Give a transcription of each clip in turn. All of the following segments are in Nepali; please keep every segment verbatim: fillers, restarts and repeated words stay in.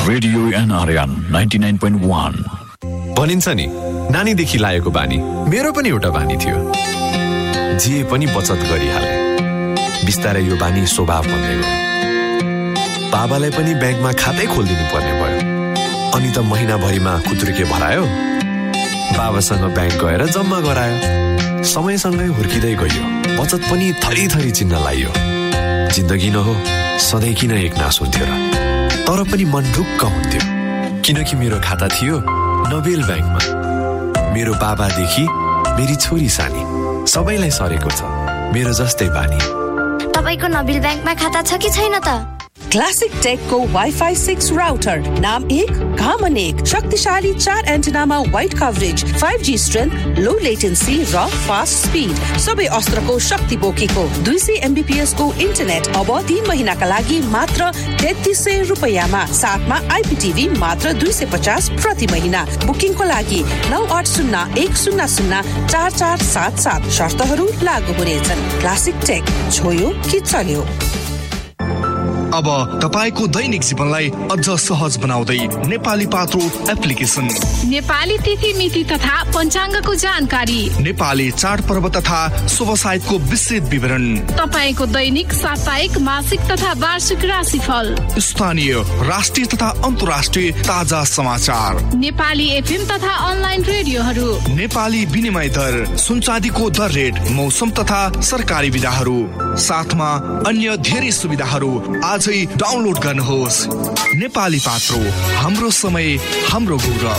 Radio NRN ninety nine point one. भनिन्छ नि नानीदेखि लागेको बानी मेरो पनि एउटा बानी थियो। जे पनि बचत गरिहाले। बिस्तारै यो बानी स्वभाव बन्दै गयो। बाबालाई पनि ब्याङ्कमा खातै खोलिदिनु पर्ने भयो। अनि त महिनाभरिमा खुत्रुके भरायो। बाबासँग ब्याङ्क गएर जम्मा गरायो। समयसँगै हुर्किँदै गयो। बचत पनि थरी थरी चिन्न लाग्यो। जिन्दगी न हो सधैँ किन एक नास हुन्थ्यो र, तर पनि मन ढुक्क हुन्थ्यो किनकि मेरो खाता थियो नोबेल ब्याङ्कमा। मेरो बाबादेखि मेरी छोरी सानी सबैलाई सरेको छ मेरो जस्तै बानी। तपाईको नोबेल ब्याङ्कमा खाता छ कि छैन त? क्लासिक टेक को वाईफाई सिक्स राउटर, नाम एक काम अनेक, शक्तिशाली चार एन्टेनामा wide coverage, five G strength, लो लेटेन्सी र फास्ट स्पिड, सबै अस्त्रको शक्ति बोकेको दुई सय एमबीपीएस को इन्टरनेट अब तीन महिनाका लागि मात्र तेत्तीस सय रुपैयाँमा, साथमा आइपीटीभी मात्र दुई सय पचास प्रति महिना। बुकिङको लागि नौ आठ शून्य एक शून्य शून्य चार चार सात सात, शर्तहरू लागू हुनेछन्। क्लासिक टेक, छोयो कि चल्यो। अब तपाईको दैनिक जीवनलाई अझ सहज बनाउँदै नेपाली पात्रो एप्लिकेसन, नेपाली तिथि मिति तथा पञ्चाङ्गको जानकारी, नेपाली चाडपर्व तथा शुभ साहित्यको विस्तृत विवरण, तपाईको दैनिक, साप्ताहिक, मासिक तथा वार्षिक राशिफल, स्थानीय, राष्ट्रिय तथा अन्तर्राष्ट्रिय ताजा समाचार, नेपाली एफएम तथा अनलाइन रेडियोहरू, नेपाली विनिमय दर, सुनचाँदीको दर रेट, मौसम तथा सरकारी विधाहरू, साथमा अन्य धेरै सुविधाहरू आजै डाउनलोड गर्नुहोस्। नेपाली पात्रो, हाम्रो समय हाम्रो गौरव।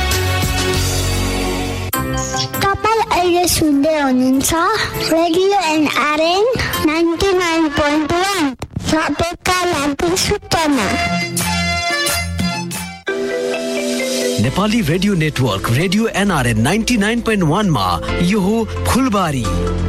तपाईं अहिले सुन्दै हुनुहुन्छ radio NRN ninety nine point one, सबैका लागि सूचना। Nepali radio network radio NRN ninety nine point one मा यो हो फुलबारी।